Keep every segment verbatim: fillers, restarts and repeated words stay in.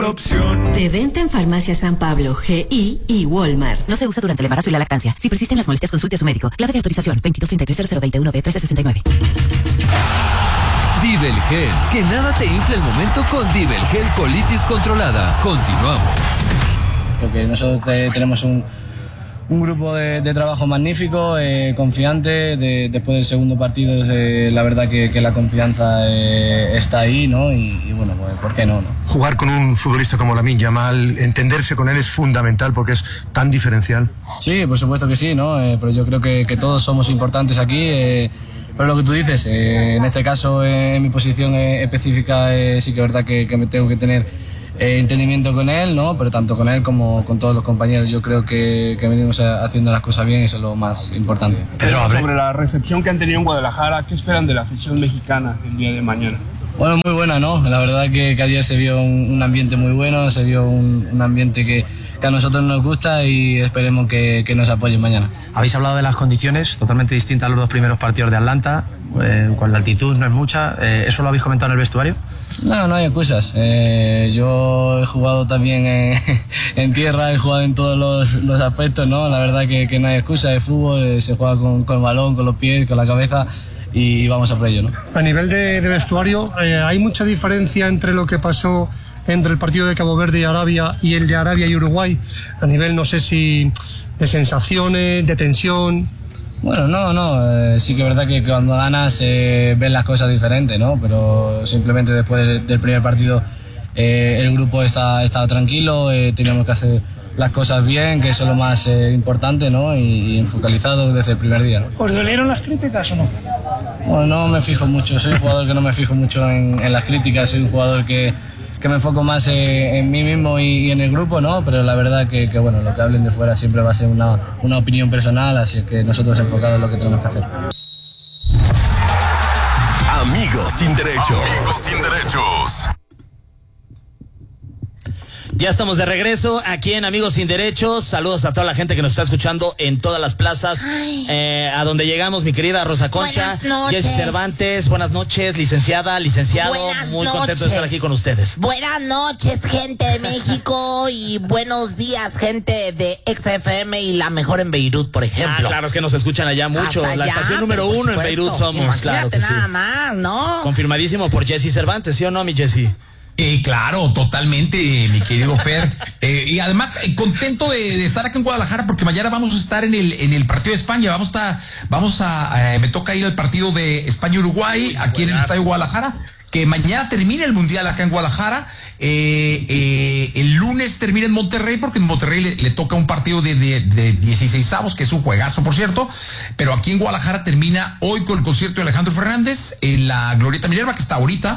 opción. De venta en Farmacia San Pablo, G I y Walmart. No se usa durante el embarazo y la lactancia. Si persisten las molestias, consulte a su médico. Clave de autorización veintidós treinta y tres cero cero veintiuno B trece sesenta y nueve. Divelgel, que nada te infle el momento con Divelgel colitis controlada. Continuamos. Porque nosotros te, tenemos un, un grupo de, de trabajo magnífico, eh, confiante. De, después del segundo partido, eh, la verdad que, que la confianza eh, está ahí, ¿no? Y, y bueno, pues, ¿por qué no, no? Jugar con un futbolista como Lamine Yamal, entenderse con él es fundamental porque es tan diferencial. Sí, por supuesto que sí, ¿no? Eh, pero yo creo que, que todos somos importantes aquí. Eh, pero lo que tú dices, eh, en este caso, eh, en mi posición eh, específica, eh, sí que es verdad que, que me tengo que tener Eh, entendimiento con él, ¿no? Pero tanto con él como con todos los compañeros. Yo creo que, que venimos haciendo las cosas bien y eso es lo más importante. Pero sobre la recepción que han tenido en Guadalajara, ¿qué esperan de la afición mexicana el día de mañana? Bueno, muy buena, ¿no? La verdad que, que ayer se vio un, un ambiente muy bueno, se vio un, un ambiente que, que a nosotros nos gusta y esperemos que, que nos apoyen mañana. Habéis hablado de las condiciones, totalmente distintas a los dos primeros partidos de Atlanta, eh, con la altitud no es mucha. Eh, ¿Eso lo habéis comentado en el vestuario? No, no hay excusas. Eh, yo he jugado también en, en tierra, he jugado en todos los, los aspectos, ¿no? La verdad que, que no hay excusa de fútbol, eh, se juega con, con el balón, con los pies, con la cabeza y vamos a por ello, ¿no? A nivel de, de vestuario, eh, ¿hay mucha diferencia entre lo que pasó entre el partido de Cabo Verde y Arabia y el de Arabia y Uruguay? A nivel, no sé si de sensaciones, de tensión... Bueno, no, no, eh, sí que es verdad que cuando ganas eh, ves las cosas diferentes, ¿no? Pero simplemente después del, del primer partido eh, el grupo está, está tranquilo, eh, teníamos que hacer las cosas bien, que eso es lo más eh, importante, ¿no? Y, y focalizado desde el primer día, ¿no? ¿Os dolieron las críticas o no? Bueno, no me fijo mucho, soy un jugador que no me fijo mucho en, en las críticas, soy un jugador que... que me enfoco más eh, en mí mismo y, y en el grupo, ¿no? Pero la verdad que, que, bueno, lo que hablen de fuera siempre va a ser una, una opinión personal, así que nosotros enfocados en lo que tenemos que hacer. Amigos sin derechos. Amigos sin derechos. Ya estamos de regreso aquí en Amigos Sin Derechos. Saludos a toda la gente que nos está escuchando en todas las plazas. Eh, a donde llegamos, mi querida Rosa Concha, Jessy Cervantes. Buenas noches, licenciada, licenciado. Buenas Muy noches. contento de estar aquí con ustedes. Buenas noches, gente de México, y buenos días, gente de X F M y la mejor en Beirut, por ejemplo. Ah, claro, es que nos escuchan allá mucho. Hasta la allá, estación número uno supuesto. en Beirut somos. Imagínate, claro que nada sí. más, ¿no? Confirmadísimo por Jessy Cervantes, ¿sí o no, mi Jessy? Eh, claro, totalmente, mi querido Fer. Eh, y además, eh, contento de, de estar aquí en Guadalajara porque mañana vamos a estar en el en el partido de España. Vamos a, vamos a, eh, me toca ir al partido de España-Uruguay aquí en el Estadio Guadalajara. Que mañana termina el Mundial acá en Guadalajara. Eh, eh, el lunes termina en Monterrey porque en Monterrey le, le toca un partido de, de, de dieciseisavos, que es un juegazo, por cierto. Pero aquí en Guadalajara termina hoy con el concierto de Alejandro Fernández en la Glorieta Minerva, que está ahorita.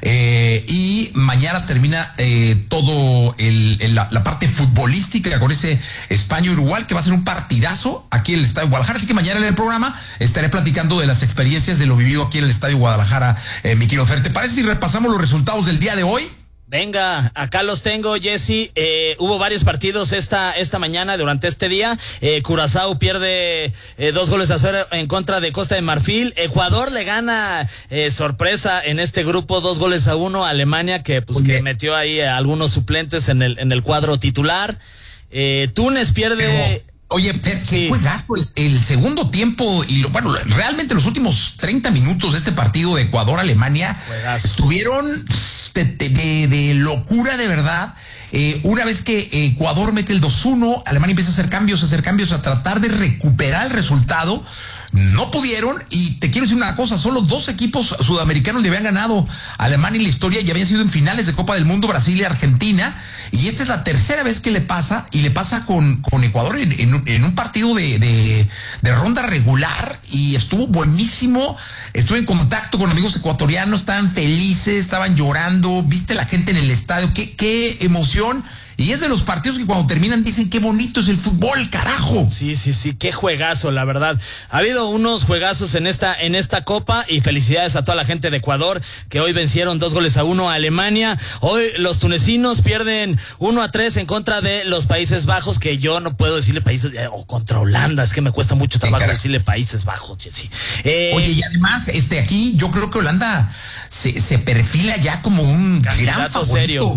Eh, y mañana termina eh, todo el, el, la, la parte futbolística con ese España-Uruguay, que va a ser un partidazo aquí en el Estadio Guadalajara. Así que mañana en el programa estaré platicando de las experiencias de lo vivido aquí en el Estadio Guadalajara, eh, mi querido Fer. ¿Te parece si repasamos los resultados del día de hoy? Venga, acá los tengo, Jessy. Eh, hubo varios partidos esta esta mañana, durante este día. Eh, Curazao pierde eh, dos goles a cero en contra de Costa de Marfil. Ecuador le gana, eh, sorpresa en este grupo, dos goles a uno a Alemania, que pues que metió ahí a algunos suplentes en el en el cuadro titular. Eh, Túnez pierde... Pero... Oye, Fer, sí. Juegazo el, el segundo tiempo y lo, bueno, realmente los últimos treinta minutos de este partido de Ecuador-Alemania estuvieron de, de, de, de locura de verdad. Eh, una vez que Ecuador mete el dos uno, Alemania empieza a hacer cambios, a hacer cambios, a tratar de recuperar el resultado. No pudieron, y te quiero decir una cosa, solo dos equipos sudamericanos le habían ganado a Alemania en la historia y habían sido en finales de Copa del Mundo, Brasil y Argentina, y esta es la tercera vez que le pasa, y le pasa con, con Ecuador en, en, en un partido de, de, de ronda regular, y estuvo buenísimo. Estuve en contacto con amigos ecuatorianos, estaban felices, estaban llorando, viste la gente en el estadio, qué, qué emoción. Y es de los partidos que cuando terminan dicen qué bonito es el fútbol, carajo. Sí, sí, sí, qué juegazo, la verdad. Ha habido unos juegazos en esta en esta copa y felicidades a toda la gente de Ecuador que hoy vencieron dos goles a uno a Alemania. Hoy los tunecinos pierden uno a tres en contra de los Países Bajos, que yo no puedo decirle Países, eh, o contra Holanda, es que me cuesta mucho trabajo sí, decirle Países Bajos, Jessy. Eh, Oye, y además, este aquí yo creo que Holanda se, se perfila ya como un gran favorito serio. Para,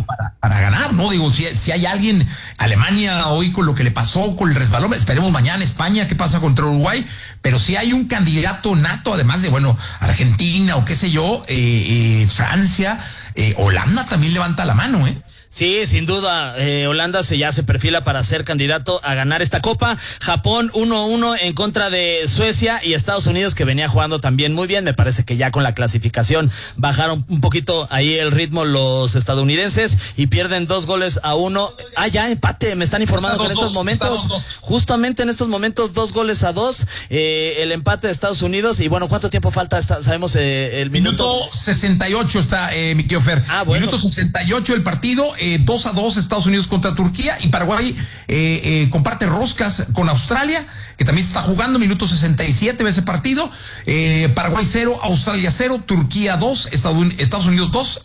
para ganar, ¿no? Digo, si, si hay alguien, Alemania hoy con lo que le pasó, con el resbalón, esperemos mañana España, qué pasa contra Uruguay, pero si hay un candidato nato, además de, bueno, Argentina o qué sé yo, eh, eh, Francia, eh, Holanda también levanta la mano, ¿eh? Sí, sin duda, eh, Holanda se ya se perfila para ser candidato a ganar esta copa. Japón uno a uno en contra de Suecia, y Estados Unidos, que venía jugando también muy bien. Me parece que ya con la clasificación bajaron un poquito ahí el ritmo los estadounidenses y pierden dos goles a uno. Ah, ya empate, me están informando que en estos momentos, justamente en estos momentos, dos goles a dos, eh, el empate de Estados Unidos. Y bueno, ¿cuánto tiempo falta? Está, sabemos eh, el minuto. Minuto sesenta y ocho está, eh, mi tío Fer. Ah, bueno. Minuto sesenta y ocho el partido. Eh, dos a dos Estados Unidos contra Turquía, y Paraguay eh, eh, comparte roscas con Australia, que también está jugando. Minuto sesenta y siete ve ese partido. eh, Paraguay cero, Australia cero, Turquía dos, Estados Unidos dos.